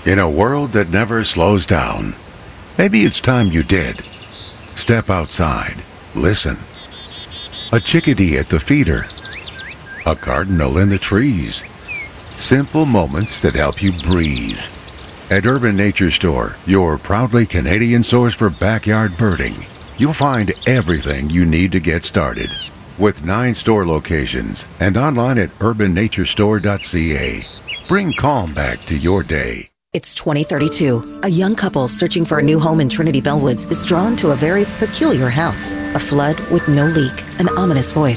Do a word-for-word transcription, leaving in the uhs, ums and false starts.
In a world that never slows down, maybe it's time you did. Step outside. Listen. A chickadee at the feeder. A cardinal in the trees. Simple moments that help you breathe. At Urban Nature Store, your proudly Canadian source for backyard birding, you'll find everything you need to get started. With nine store locations and online at urban nature store dot c a. Bring calm back to your day. It's twenty thirty-two. A young couple searching for a new home in Trinity Bellwoods is drawn to a very peculiar house. A flood with no leak, an ominous voice.